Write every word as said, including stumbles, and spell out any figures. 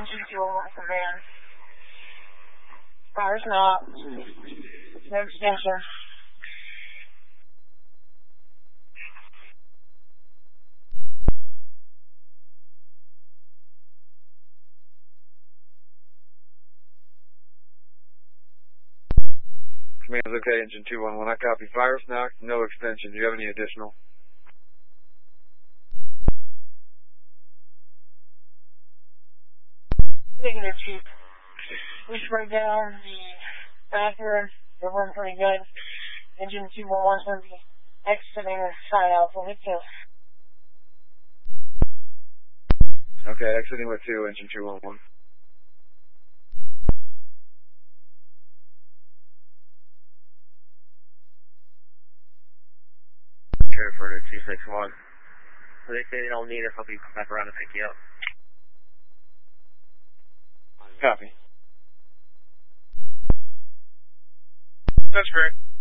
engine two one one command. Fire's not. No extension. Command's okay, engine two one one. I copy. Fire's knocked, no extension. Do you have any additional? Negative, Chief. We sprayed down the bathroom. They're running pretty good. Engine two one one's going to be exiting side alpha with two. Okay, exiting with two, engine two one one. For the two six one. So they say they don't need us, I'll be back around to pick you up. Copy. That's correct.